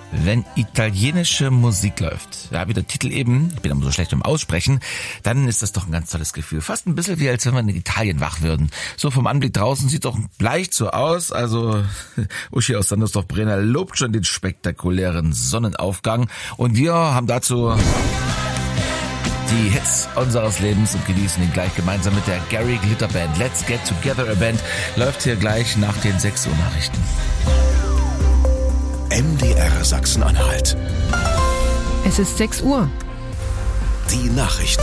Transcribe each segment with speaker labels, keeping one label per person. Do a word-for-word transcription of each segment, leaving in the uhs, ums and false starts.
Speaker 1: Wenn italienische Musik läuft, ja, wie der Titel eben, ich bin aber so schlecht im Aussprechen, dann ist das doch ein ganz tolles Gefühl. Fast ein bisschen wie, als wenn wir in Italien wach würden. So vom Anblick draußen sieht doch leicht so aus. Also Uschi aus Sandersdorf-Brenner lobt schon den spektakulären Sonnenaufgang. Und wir haben dazu die Hits unseres Lebens und genießen ihn gleich gemeinsam mit der Gary Glitter Band. Let's Get Together, a Band, läuft hier gleich nach den sechs Uhr Nachrichten.
Speaker 2: M D R Sachsen-Anhalt.
Speaker 3: Es ist sechs Uhr.
Speaker 2: Die Nachrichten.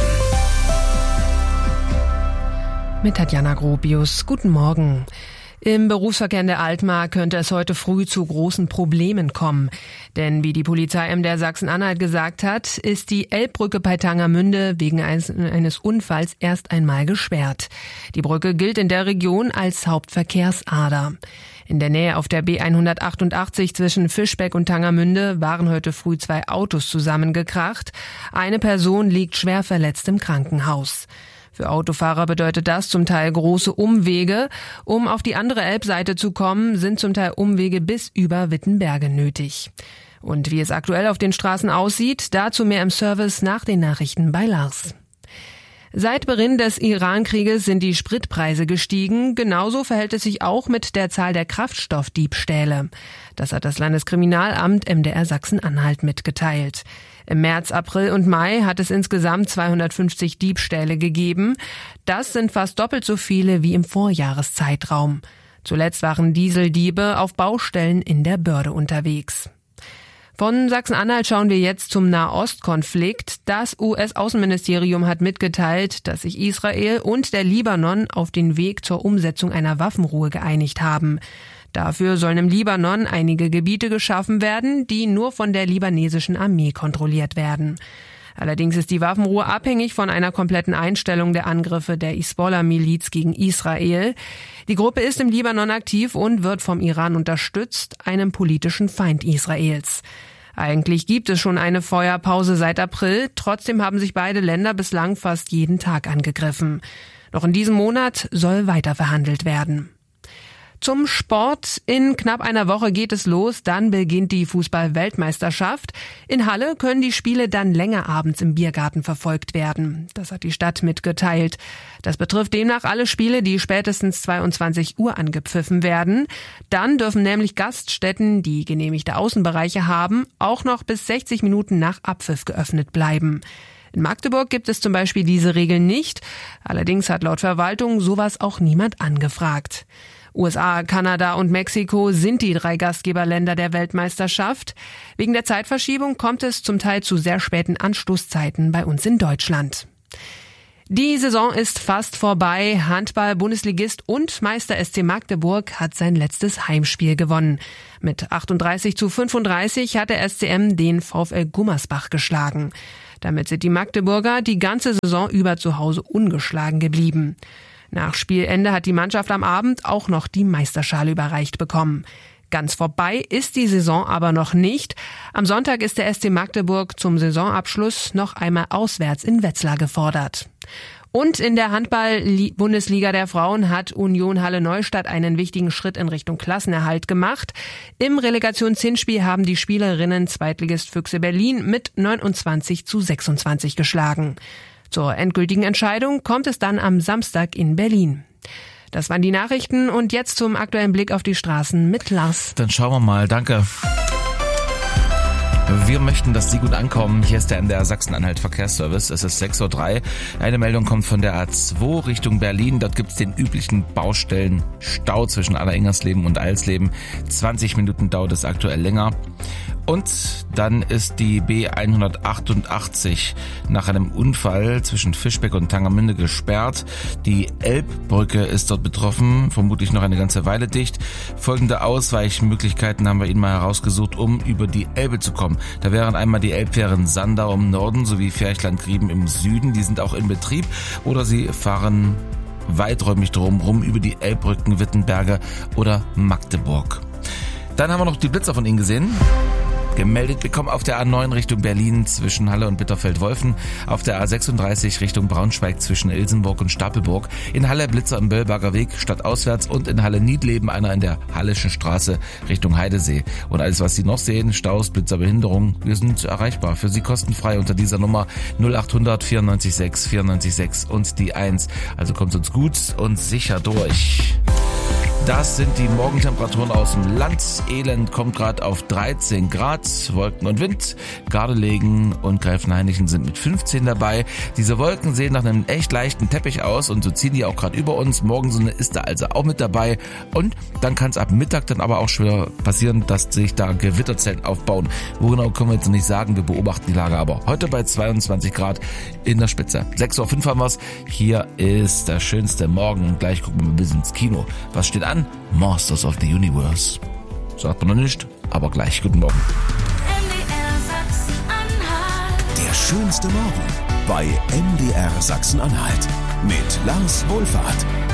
Speaker 3: Mit Tatjana Grobius. Guten Morgen. Im Berufsverkehr in der Altmark könnte es heute früh zu großen Problemen kommen. Denn wie die Polizei M D R Sachsen-Anhalt gesagt hat, ist die Elbbrücke bei Tangermünde wegen eines Unfalls erst einmal gesperrt. Die Brücke gilt in der Region als Hauptverkehrsader. In der Nähe auf der B hundertachtundachtzig zwischen Fischbeck und Tangermünde waren heute früh zwei Autos zusammengekracht. Eine Person liegt schwer verletzt im Krankenhaus. Für Autofahrer bedeutet das zum Teil große Umwege. Um auf die andere Elbseite zu kommen, sind zum Teil Umwege bis über Wittenberge nötig. Und wie es aktuell auf den Straßen aussieht, dazu mehr im Service nach den Nachrichten bei Lars. Seit Beginn des Iran-Krieges sind die Spritpreise gestiegen. Genauso verhält es sich auch mit der Zahl der Kraftstoffdiebstähle. Das hat das Landeskriminalamt M D R Sachsen-Anhalt mitgeteilt. Im März, April und Mai hat es insgesamt zweihundertfünfzig Diebstähle gegeben. Das sind fast doppelt so viele wie im Vorjahreszeitraum. Zuletzt waren Dieseldiebe auf Baustellen in der Börde unterwegs. Von Sachsen-Anhalt schauen wir jetzt zum Nahostkonflikt. Das U S-Außenministerium hat mitgeteilt, dass sich Israel und der Libanon auf den Weg zur Umsetzung einer Waffenruhe geeinigt haben. Dafür sollen im Libanon einige Gebiete geschaffen werden, die nur von der libanesischen Armee kontrolliert werden. Allerdings ist die Waffenruhe abhängig von einer kompletten Einstellung der Angriffe der Hisbollah-Miliz gegen Israel. Die Gruppe ist im Libanon aktiv und wird vom Iran unterstützt, einem politischen Feind Israels. Eigentlich gibt es schon eine Feuerpause seit April, trotzdem haben sich beide Länder bislang fast jeden Tag angegriffen. Noch in diesem Monat soll weiter verhandelt werden. Zum Sport. In knapp einer Woche geht es los, dann beginnt die Fußball-Weltmeisterschaft. In Halle können die Spiele dann länger abends im Biergarten verfolgt werden. Das hat die Stadt mitgeteilt. Das betrifft demnach alle Spiele, die spätestens zweiundzwanzig Uhr angepfiffen werden. Dann dürfen nämlich Gaststätten, die genehmigte Außenbereiche haben, auch noch bis sechzig Minuten nach Abpfiff geöffnet bleiben. In Magdeburg gibt es zum Beispiel diese Regel nicht. Allerdings hat laut Verwaltung sowas auch niemand angefragt. U S A, Kanada und Mexiko sind die drei Gastgeberländer der Weltmeisterschaft. Wegen der Zeitverschiebung kommt es zum Teil zu sehr späten Anstoßzeiten bei uns in Deutschland. Die Saison ist fast vorbei. Handball-Bundesligist und Meister S C Magdeburg hat sein letztes Heimspiel gewonnen. Mit achtunddreißig zu fünfunddreißig hat der S C M den VfL Gummersbach geschlagen. Damit sind die Magdeburger die ganze Saison über zu Hause ungeschlagen geblieben. Nach Spielende hat die Mannschaft am Abend auch noch die Meisterschale überreicht bekommen. Ganz vorbei ist die Saison aber noch nicht. Am Sonntag ist der S C Magdeburg zum Saisonabschluss noch einmal auswärts in Wetzlar gefordert. Und in der Handball-Bundesliga der Frauen hat Union Halle-Neustadt einen wichtigen Schritt in Richtung Klassenerhalt gemacht. Im Relegationshinspiel haben die Spielerinnen Zweitligist Füchse Berlin mit neunundzwanzig zu sechsundzwanzig geschlagen. Zur endgültigen Entscheidung kommt es dann am Samstag in Berlin. Das waren die Nachrichten und jetzt zum aktuellen Blick auf die Straßen mit Lars.
Speaker 1: Dann schauen wir mal, danke. Wir möchten, dass Sie gut ankommen. Hier ist der M D R Sachsen-Anhalt Verkehrsservice. Es ist sechs Uhr drei. Eine Meldung kommt von der A zwei Richtung Berlin. Dort gibt es den üblichen Baustellenstau zwischen Aller-Ingersleben und Alsleben. zwanzig Minuten dauert es aktuell länger. Und dann ist die B hundertachtundachtzig nach einem Unfall zwischen Fischbeck und Tangermünde gesperrt. Die Elbbrücke ist dort betroffen, vermutlich noch eine ganze Weile dicht. Folgende Ausweichmöglichkeiten haben wir Ihnen mal herausgesucht, um über die Elbe zu kommen. Da wären einmal die Elbfähren Sandau im Norden sowie Ferchland-Grieben im Süden. Die sind auch in Betrieb. Oder Sie fahren weiträumig drumherum über die Elbbrücken Wittenberge oder Magdeburg. Dann haben wir noch die Blitzer von Ihnen gesehen. gemeldet bekommen. Auf der A neun Richtung Berlin zwischen Halle und Bitterfeld-Wolfen. Auf der A sechsunddreißig Richtung Braunschweig zwischen Ilsenburg und Stapelburg. In Halle Blitzer im Böllberger Weg stadtauswärts und in Halle Niedleben einer in der Hallischen Straße Richtung Heidesee. Und alles, was Sie noch sehen, Staus, Blitzer, Behinderung, wir sind erreichbar. Für Sie kostenfrei unter dieser Nummer null acht hundert vierundneunzig sechs vierundneunzig sechs und die eins. Also kommt uns gut und sicher durch. Das sind die Morgentemperaturen aus dem Land. Elend kommt gerade auf dreizehn Grad. Wolken und Wind. Gardelegen und Greiffenhainichen sind mit fünfzehn dabei. Diese Wolken sehen nach einem echt leichten Teppich aus und so ziehen die auch gerade über uns. Morgensonne ist da also auch mit dabei. Und dann kann es ab Mittag dann aber auch schwer passieren, dass sich da Gewitterzellen aufbauen. Wo genau können wir jetzt noch nicht sagen. Wir beobachten die Lage aber heute bei zweiundzwanzig Grad in der Spitze. sechs Uhr fünf haben wir's. Hier ist der schönste Morgen. Und gleich gucken wir mal bis ins Kino. Was steht an? Masters of the Universe. Sagt man noch nicht, aber gleich. Guten Morgen.
Speaker 2: M D R Sachsen-Anhalt. Der schönste Morgen bei M D R Sachsen-Anhalt mit Lars Wohlfahrt.